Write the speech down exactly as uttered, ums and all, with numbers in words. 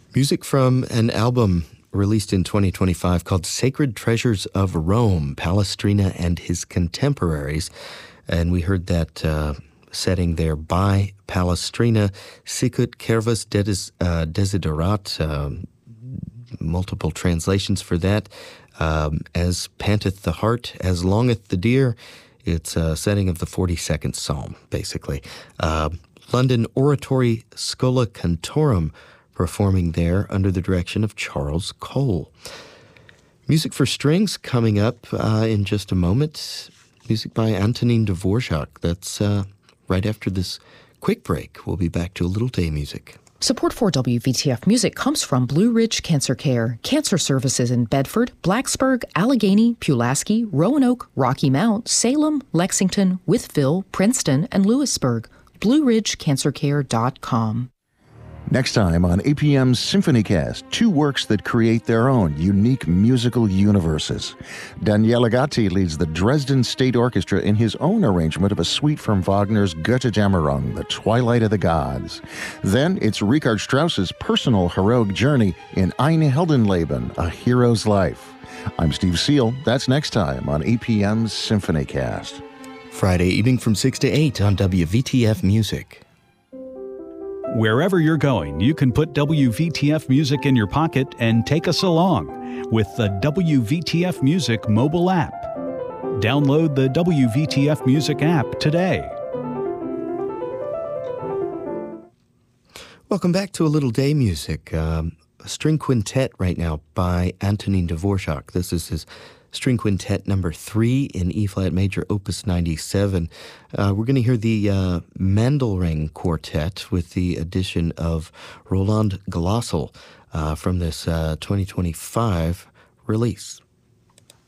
Music from an album released in twenty twenty-five called Sacred Treasures of Rome, Palestrina and His Contemporaries. And we heard that uh, setting there by Palestrina, Sicut Cervus Des, uh, Desiderat, um, multiple translations for that. Um, as panteth the hart, as longeth the deer. It's a setting of the forty-second Psalm, basically. Uh, London Oratory Schola Cantorum performing there under the direction of Charles Cole. Music for strings coming up uh, in just a moment. Music by Antonin Dvorak. That's uh, right after this quick break. We'll be back to a little day music. Support for W V T F Music comes from Blue Ridge Cancer Care, cancer services in Bedford, Blacksburg, Allegheny, Pulaski, Roanoke, Rocky Mount, Salem, Lexington, Wytheville, Princeton, and Lewisburg. blue ridge cancer care dot com. Next time on A P M's SymphonyCast, two works that create their own unique musical universes. Daniele Gatti leads the Dresden State Orchestra in his own arrangement of a suite from Wagner's Götterdämmerung, The Twilight of the Gods. Then it's Richard Strauss's personal heroic journey in Ein Heldenleben, A Hero's Life. I'm Steve Seal. That's next time on A P M's SymphonyCast. Friday evening from six to eight on W V T F Music. Wherever you're going, you can put W V T F Music in your pocket and take us along with the W V T F Music mobile app. Download the W V T F Music app today. Welcome back to a little day music. Um, a string quintet right now by Antonin Dvorak. This is his string quintet number three in E-flat major, opus ninety-seven. Uh, we're going to hear the uh, Mandelring Quartet with the addition of Roland Glossel uh, from this uh, twenty twenty-five release.